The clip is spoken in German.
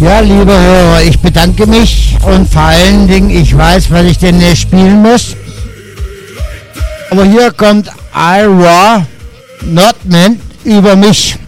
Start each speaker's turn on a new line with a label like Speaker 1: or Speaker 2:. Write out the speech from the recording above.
Speaker 1: Ja, liebe Hörer, ich bedanke mich und vor allen Dingen, ich weiß, was ich denn hier spielen muss. Aber hier kommt Ira Nordman über mich.